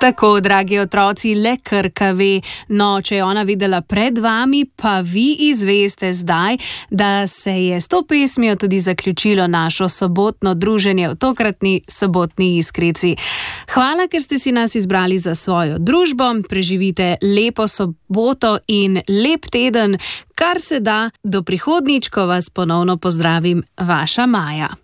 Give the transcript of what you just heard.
Tako, dragi otroci, le Krka ve. No, če je ona videla pred vami, pa vi izveste zdaj, da se je s to pesmijo tudi zaključilo našo sobotno druženje v tokratni sobotni Iskrici. Hvala, ker ste si nas izbrali za svojo družbo. Preživite lepo soboto in lep teden, kar se da. Do prihodnjič, ko vas ponovno pozdravim, vaša Maja.